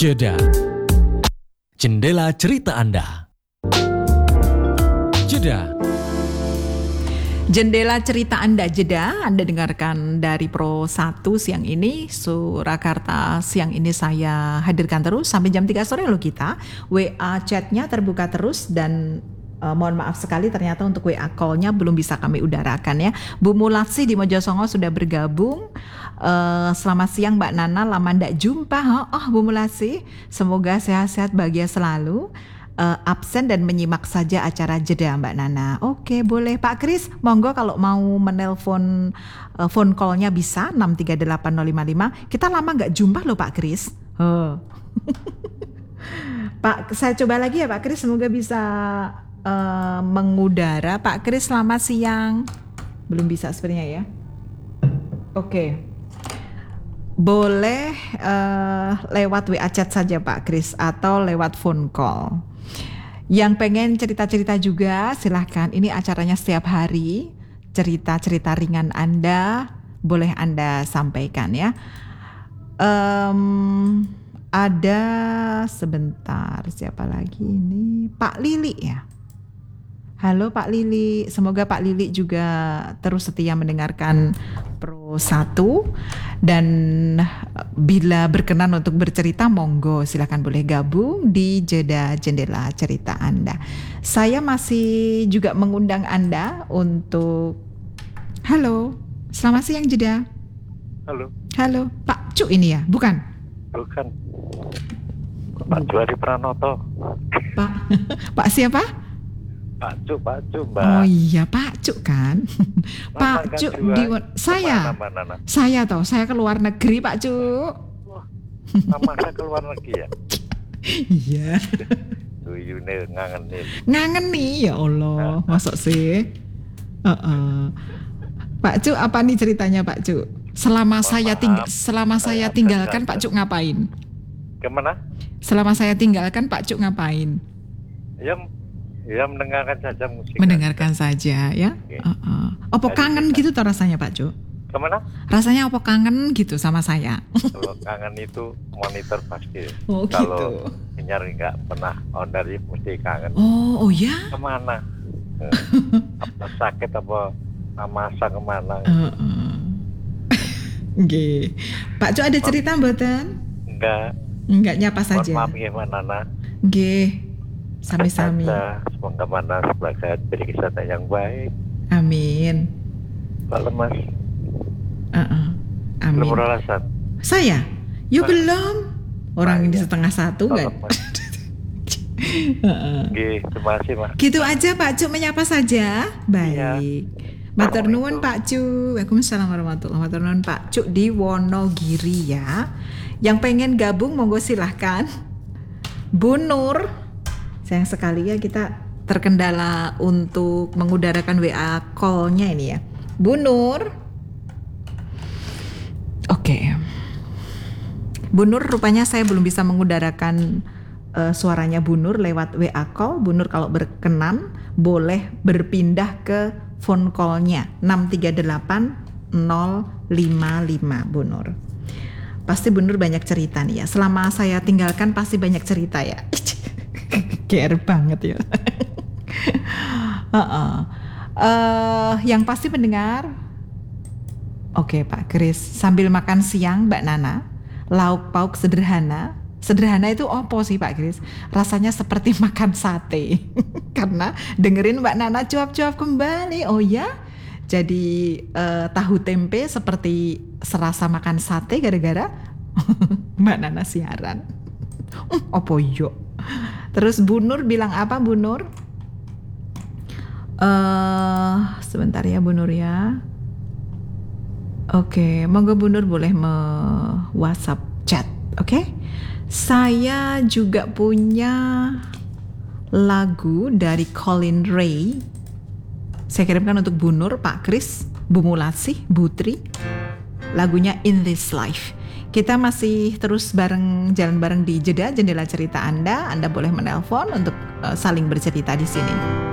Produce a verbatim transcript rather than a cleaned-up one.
Jeda. Jendela cerita Anda. Jeda. Jendela cerita Anda jeda, Anda dengarkan dari Pro satu siang ini. Surakarta siang ini saya hadirkan terus sampai jam tiga sore loh kita. W A chatnya terbuka terus dan uh, mohon maaf sekali ternyata untuk W A call-nya belum bisa kami udarakan ya. Bu Mulasi di Mojosongo sudah bergabung. Uh, selamat siang Mbak Nana, lama ndak jumpa. Oh, oh Bu Mulasi, semoga sehat-sehat bahagia selalu. Uh, absen dan menyimak saja acara jeda Mbak Nana. Oke, boleh Pak Kris, monggo kalau mau menelpon uh, phone call-nya bisa enam tiga delapan nol lima lima. Kita lama nggak jumpa loh Pak Kris. Oh. Pak, saya coba lagi ya Pak Kris, semoga bisa uh, mengudara. Pak Kris, selamat siang. Belum bisa sebenarnya ya. Oke. Boleh uh, lewat W A chat saja Pak Kris atau lewat phone call. Yang pengen cerita-cerita juga silahkan, ini acaranya setiap hari. Cerita-cerita ringan Anda boleh Anda sampaikan ya. um, Ada sebentar, siapa lagi ini? Pak Lili ya. Halo Pak Lili, semoga Pak Lili juga terus setia mendengarkan Pro satu. Dan bila berkenan untuk bercerita, monggo silakan boleh gabung di jeda jendela cerita Anda. Saya masih juga mengundang Anda untuk halo, selamat siang jeda. Halo. Halo, Pak Cuk ini ya, bukan? Bukan. Pak Juari Pranoto. Pak, Pak siapa? Pak Cuk, Pak Cuk, Mbak. Oh iya Pak Cuk kan. Pak kan Cuk jual. di saya. Kemana, mana? Saya toh, saya ke luar negeri Pak Cuk. Wah, sama saya keluar negeri ya. Iya. Tuyune ngangen nih. Ngangen nih ya Allah, masuk sih. Uh-uh. Pak Cuk, apa nih ceritanya Pak Cuk? Selama Mohon saya maaf, tinggal, selama saya saya tinggalkan Pak terjaga. Cuk ngapain? Kemana? Selama saya tinggalkan Pak Cuk ngapain? Ya, ya mendengarkan saja musik. Mendengarkan saja ya. Oke. Uh-uh. Opo Jadi kangen kita- gitu toh rasanya Pak Cuk? Kemana? Rasanya opo kangen gitu sama saya? Kalau kangen itu monitor pasti. Oh Kalau gitu. nyari nggak pernah owner ya mesti kangen. Oh, oh ya? Kemana? Eh, apa sakit apa masa kemana? Heeh. Nggih. Pak Cuk ada cerita mboten? Enggak. Enggak, nyapa Mohon saja. maaf gimana Nana? Nggih. Sami-sami. Saja, semoga mana sebagai beri kesehatan yang baik. Amin. Pak Lemas, Heeh. belum Amin. beralasan. Saya? Yo Ah. belum. Orang ini Banyak. setengah satu Pak kan. Lemas. Heeh. Oke, terima kasih Mas. Gitu aja Pak Cuk, menyapa saja. Baik. Iya. Matur nuwun Assalamualaikum. Pak Cuk. Waalaikumsalam warahmatullahi wabarakatuh. Matur nuwun Pak Cuk di Wonogiri ya. Yang pengen gabung monggo silahkan. Bu Nur. Sayang sekali ya kita terkendala untuk mengudarakan W A call-nya ini ya. Bu Nur. Oke. Bu Nur, rupanya saya belum bisa mengudarakan uh, suaranya Bu Nur lewat W A call. Bu Nur kalau berkenan boleh berpindah ke phone call-nya enam tiga delapan nol lima lima Bu Nur. Pasti Bu Nur banyak cerita nih ya. Selama saya tinggalkan pasti banyak cerita ya. Care banget ya. uh-uh. uh, Yang pasti mendengar. Oke Pak Kris, sambil makan siang Mbak Nana, lauk pauk sederhana. Sederhana itu opo sih Pak Kris? Rasanya seperti makan sate. Karena dengerin Mbak Nana cuap-cuap kembali. Oh ya? Jadi uh, tahu tempe seperti serasa makan sate gara-gara Mbak Nana siaran. Uh, opo yo? Terus Bu Nur bilang apa Bu Nur? Uh, sebentar ya Bu Nur ya. Oke, monggo Bu Nur boleh me-WhatsApp chat, oke? Saya juga punya lagu dari Colin Ray. Saya kirimkan untuk Bu Nur, Pak Kris, Bu Mulasi, Bu Tri. Lagunya In This Life. Kita masih terus bareng jalan bareng di jeda jendela cerita Anda. Anda boleh menelpon untuk uh, saling bercerita di sini.